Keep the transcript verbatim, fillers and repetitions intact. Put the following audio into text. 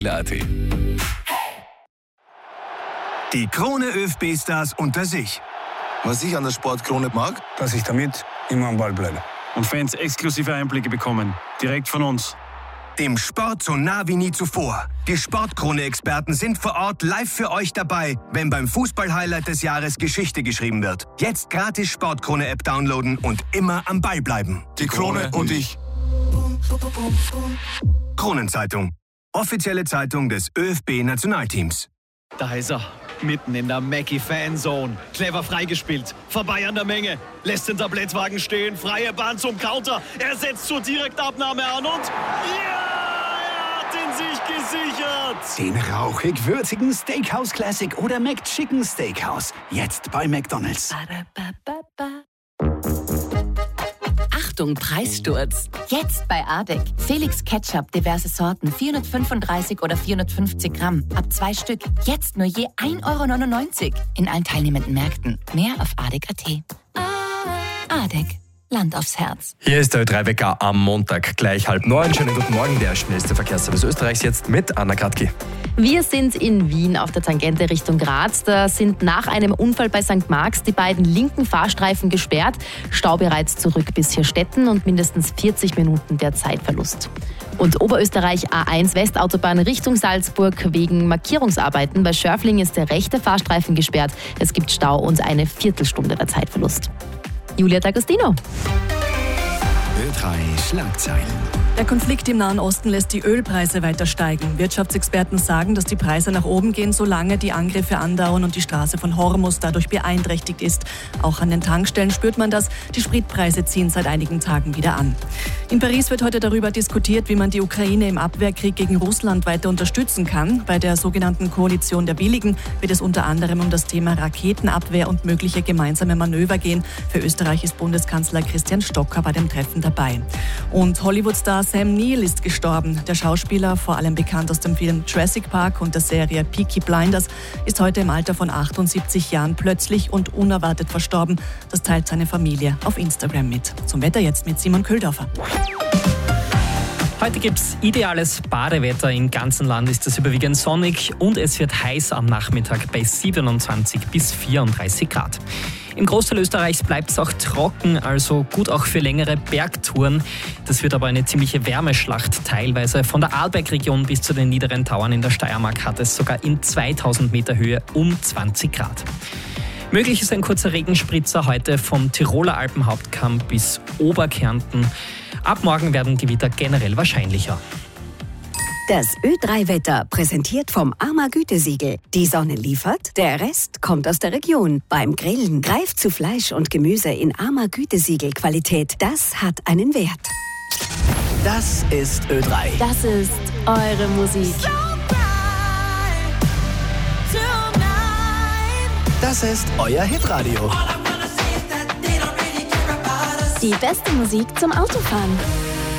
Lati. Die Krone ÖFB-Stars unter sich. Was ich an der Sportkrone mag, dass ich damit immer am Ball bleibe. Und Fans exklusive Einblicke bekommen. Direkt von uns. Dem Sport so nah wie nie zuvor. Die Sportkrone-Experten sind vor Ort live für euch dabei, wenn beim Fußball-Highlight des Jahres Geschichte geschrieben wird. Jetzt gratis Sportkrone-App downloaden und immer am Ball bleiben. die Krone und ich. Kronenzeitung. Offizielle Zeitung des ÖFB-Nationalteams. Da ist er, mitten in der Mackie-Fanzone. Clever freigespielt, vorbei an der Menge. Lässt den Tablettwagen stehen, freie Bahn zum Counter. Er setzt zur Direktabnahme an und... Ja! Er hat ihn sich gesichert! Den rauchig-würzigen Steakhouse Classic oder McChicken Steakhouse. Jetzt bei McDonald's. Achtung, Preissturz. Jetzt bei Adek. Felix Ketchup, diverse Sorten, vierhundertfünfunddreißig oder vierhundertfünfzig Gramm. Ab zwei Stück. Jetzt nur je ein Euro neunundneunzig. In allen teilnehmenden Märkten. Mehr auf adek punkt at. Adek. Land aufs Herz. Hier ist der Ö drei Wecker am Montag, gleich halb neun. Schönen guten Morgen, der schnellste Verkehrsservice Österreichs jetzt mit Anna Kratki. Wir sind in Wien auf der Tangente Richtung Graz. Da sind nach einem Unfall bei Sankt Marx die beiden linken Fahrstreifen gesperrt. Stau bereits zurück bis Hirstetten und mindestens vierzig Minuten der Zeitverlust. Und Oberösterreich A eins Westautobahn Richtung Salzburg wegen Markierungsarbeiten. Bei Schörfling ist der rechte Fahrstreifen gesperrt. Es gibt Stau und eine Viertelstunde der Zeitverlust. Julia D'Agostino. Ö drei Schlagzeilen. Der Konflikt im Nahen Osten lässt die Ölpreise weiter steigen. Wirtschaftsexperten sagen, dass die Preise nach oben gehen, solange die Angriffe andauern und die Straße von Hormuz dadurch beeinträchtigt ist. Auch an den Tankstellen spürt man das. Die Spritpreise ziehen seit einigen Tagen wieder an. In Paris wird heute darüber diskutiert, wie man die Ukraine im Abwehrkrieg gegen Russland weiter unterstützen kann. Bei der sogenannten Koalition der Willigen wird es unter anderem um das Thema Raketenabwehr und mögliche gemeinsame Manöver gehen. Für Österreich ist Bundeskanzler Christian Stocker bei dem Treffen dabei. Und Hollywood-Star Sam Neill ist gestorben. Der Schauspieler, vor allem bekannt aus dem Film Jurassic Park und der Serie Peaky Blinders, ist heute im Alter von achtundsiebzig Jahren plötzlich und unerwartet verstorben. Das teilt seine Familie auf Instagram mit. Zum Wetter jetzt mit Simon Köhldorfer. Heute gibt es ideales Badewetter. Im ganzen Land ist es überwiegend sonnig und es wird heiß am Nachmittag bei siebenundzwanzig bis vierunddreißig Grad. Im Großteil Österreichs bleibt es auch trocken, also gut auch für längere Bergtouren. Das wird aber eine ziemliche Wärmeschlacht teilweise. Von der Arlbergregion bis zu den niederen Tauern in der Steiermark hat es sogar in zweitausend Meter Höhe um zwanzig Grad. Möglich ist ein kurzer Regenspritzer heute vom Tiroler Alpenhauptkamm bis Oberkärnten. Ab morgen werden Gewitter generell wahrscheinlicher. Das Ö drei Wetter, präsentiert vom Arma Gütesiegel. Die Sonne liefert, der Rest kommt aus der Region. Beim Grillen greift zu Fleisch und Gemüse in Arma Gütesiegel Qualität. Das hat einen Wert. Das ist Ö drei. Das ist eure Musik. Das ist euer Hitradio. Die beste Musik zum Autofahren.